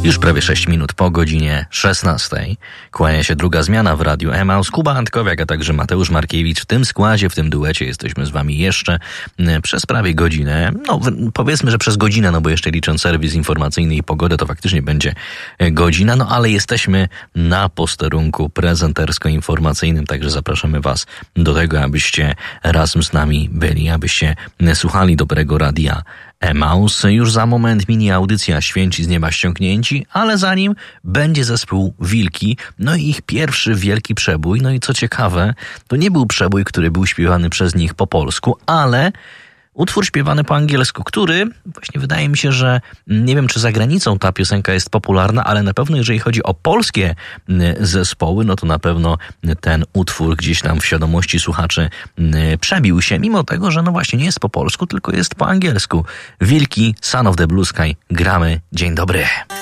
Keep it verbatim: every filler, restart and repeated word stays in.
Już prawie sześć minut po godzinie szesnastej. Kłania się druga zmiana w Radiu Emaus. Kuba Antkowiak, a także Mateusz Markiewicz. W tym składzie, w tym duecie jesteśmy z wami jeszcze przez prawie godzinę. No powiedzmy, że przez godzinę, no bo jeszcze licząc serwis informacyjny i pogodę, to faktycznie będzie godzina. No ale jesteśmy na posterunku prezentersko-informacyjnym, także zapraszamy was do tego, abyście razem z nami byli, abyście słuchali dobrego radia Emaus. Już za moment mini audycja Święci z nieba ściągnięci, ale zanim będzie zespół Wilki, no i ich pierwszy wielki przebój. No i co ciekawe, to nie był przebój, który był śpiewany przez nich po polsku, ale utwór śpiewany po angielsku, który właśnie wydaje mi się, że nie wiem, czy za granicą ta piosenka jest popularna, ale na pewno jeżeli chodzi o polskie zespoły, no to na pewno ten utwór gdzieś tam w świadomości słuchaczy przebił się, mimo tego, że no właśnie nie jest po polsku, tylko jest po angielsku. Wilki, Son of the Blue Sky, gramy. Dzień dobry.